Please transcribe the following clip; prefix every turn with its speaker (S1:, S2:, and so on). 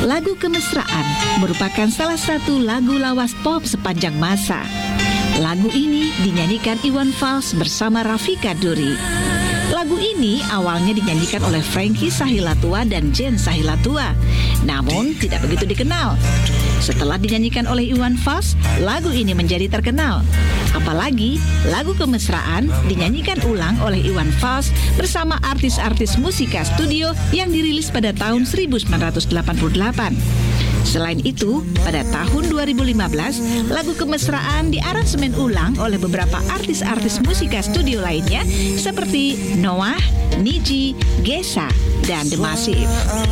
S1: Lagu Kemesraan merupakan salah satu lagu lawas pop sepanjang masa. Lagu ini dinyanyikan Iwan Fals bersama Rafika Duri. Lagu ini awalnya dinyanyikan oleh Frankie Sahilatua dan Jen Sahilatua, namun tidak begitu dikenal. Setelah dinyanyikan oleh Iwan Fals, lagu ini menjadi terkenal. Apalagi lagu Kemesraan dinyanyikan ulang oleh Iwan Fals bersama artis-artis musika studio yang dirilis pada tahun 1988. Selain itu, pada tahun 2015, lagu Kemesraan diaransemen ulang oleh beberapa artis-artis musika studio lainnya seperti Noah, Niji, Gesa, dan The Massive.